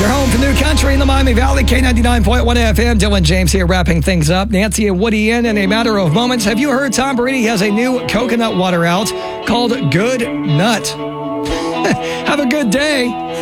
Your home for new country in the Miami Valley, K99.1 FM. Dylan James here wrapping things up. Nancy and Woody in a matter of moments. Have you heard Tom Brady has a new coconut water out called Good Nut? Have a good day.